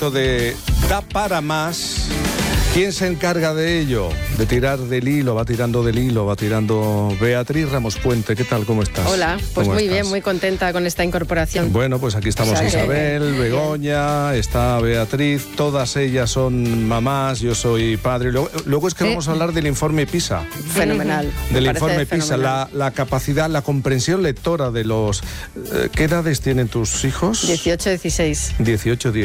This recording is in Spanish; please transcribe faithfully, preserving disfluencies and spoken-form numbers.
de Da para más. ¿Quién se encarga de ello? De tirar del hilo, va tirando del hilo, va tirando Beatriz Ramos Puente. ¿Qué tal? ¿Cómo estás? Hola, pues muy estás? bien, muy contenta con esta incorporación. Bueno, pues aquí estamos, o sea, Isabel, que... Begoña, está Beatriz, todas ellas son mamás, yo soy padre. Luego, luego es que ¿Eh? vamos a hablar del informe PISA. Fenomenal. Del informe PISA, la, la capacidad, la comprensión lectora de los... ¿Qué edades tienen tus hijos? dieciocho, dieciséis. dieciocho, dieciséis.